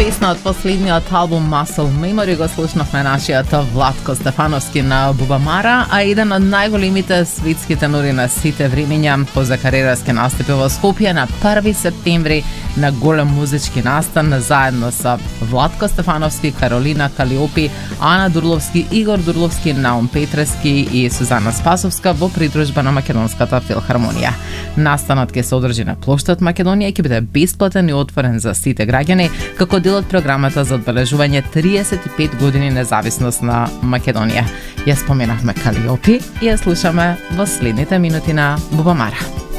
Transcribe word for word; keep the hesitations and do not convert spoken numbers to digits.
Песна од последниот албум Muscle Memory го слушнавме нашиот Владко Стефановски на Бубамара, а еден од најголемите светски тенори на сите времиња поза кариерски настапи во Скопје на први септември на голем музички настан заедно со Владко Стефановски, Каролина Калиопи, Ана Дурловски, Игор Дурловски, Наум Петрески и Сузана Спасовска во придружба на Македонската филхармонија. Настанот ќе се одржи на плоштад Македонија и ќе биде бесплатен и отворен за сите граѓани како дел од програмата за одбележување триесет и пет години независност на Македонија. Ја споменавме Калиопи и ја слушаме во следните минути на Бубамара.